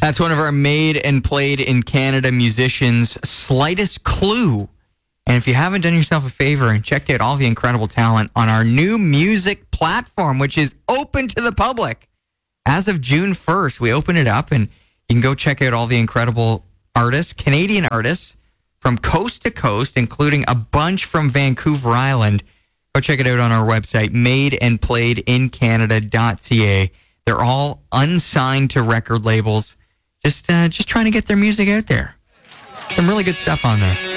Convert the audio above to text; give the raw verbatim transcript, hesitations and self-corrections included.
That's one of our made and played in Canada musicians, Slightest Clue. And if you haven't done yourself a favor and checked out all the incredible talent on our new music platform, which is open to the public, as of June first, we open it up and you can go check out all the incredible artists, Canadian artists from coast to coast, including a bunch from Vancouver Island. Go check it out on our website, made and played in canada dot c a. They're all unsigned to record labels, just uh, just trying to get their music out there. Some really good stuff on there.